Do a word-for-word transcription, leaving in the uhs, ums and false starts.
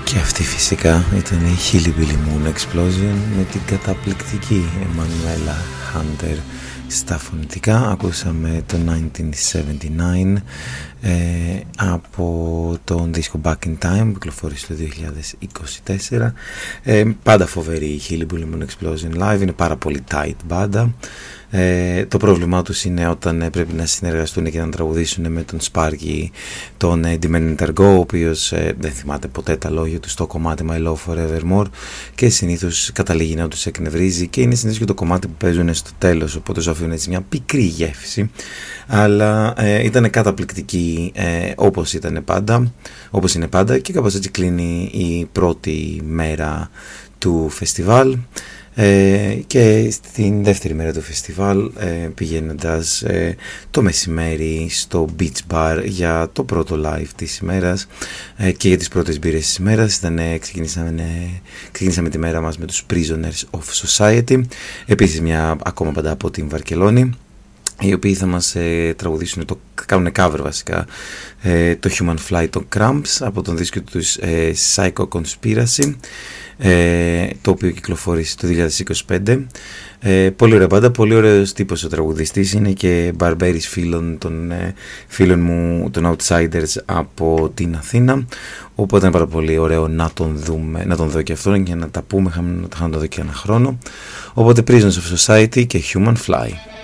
Και αυτή φυσικά ήταν η Hillbilly Moon Explosion με την καταπληκτική Εμμανουέλα Χάντερ στα φωνητικά. Ακούσαμε το χίλια εννιακόσια εβδομήντα εννέα ε, από τον δίσκο Back in Time που κυκλοφόρησε το δύο χιλιάδες είκοσι τέσσερα. ε, Πάντα φοβερή η Hillbilly Moon Explosion live, είναι πάρα πολύ tight μπάντα. Ε, το πρόβλημά τους είναι όταν ε, πρέπει να συνεργαστούν και να τραγουδήσουν με τον Sparky, τον ε, Dimmen Intergo, ο οποίος ε, δεν θυμάται ποτέ τα λόγια του στο κομμάτι My Love Forevermore και συνήθως καταλήγει να τους εκνευρίζει και είναι συνήθως και το κομμάτι που παίζουν στο τέλος, οπότε σου αφήνουν έτσι μια πικρή γεύση. Αλλά ε, ήταν καταπληκτική ε, όπως ήταν πάντα, όπως είναι πάντα, και κάπως έτσι κλείνει η πρώτη μέρα του φεστιβάλ. Ε, και στην δεύτερη μέρα του φεστιβάλ ε, πηγαίνοντας ε, το μεσημέρι στο Beach Bar για το πρώτο live της ημέρας ε, και για τις πρώτες μπύρες της ημέρας ήταν, ε, ξεκινήσαμε, ε, ξεκινήσαμε τη μέρα μας με τους Prisoners of Society, επίσης μια ακόμα πάντα από την Βαρκελόνη, οι οποίοι θα μας ε, τραγουδήσουν, το κάνουν cover βασικά, ε, το Human Fly των Cramps από τον δίσκο τους ε, Psycho Conspiracy, ε, το οποίο κυκλοφόρησε το δύο χιλιάδες είκοσι πέντε. Ε, πολύ ωραία μπάντα, πολύ ωραίος τύπος ο τραγουδιστής, είναι και μπαρμπέρις φίλων των ε, φίλων μου, των Outsiders από την Αθήνα, οπότε ήταν πάρα πολύ ωραίο να τον δούμε, να τον δω και αυτόν και να τα πούμε, να τα είχαμε δω και ένα χρόνο. Οπότε Prisoners of Society και Human Fly.